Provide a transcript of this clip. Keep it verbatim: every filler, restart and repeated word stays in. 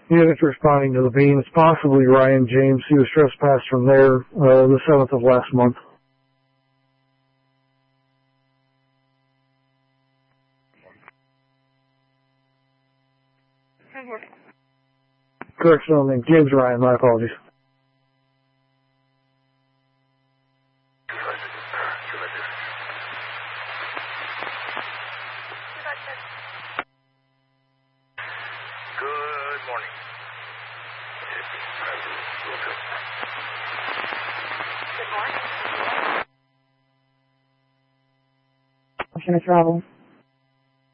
Units responding to the beam. It's possibly Ryan James. He was trespassed from there uh, the seventh of last month. Correctional name, James Ryan. My apologies. Good morning. Good morning. Travel.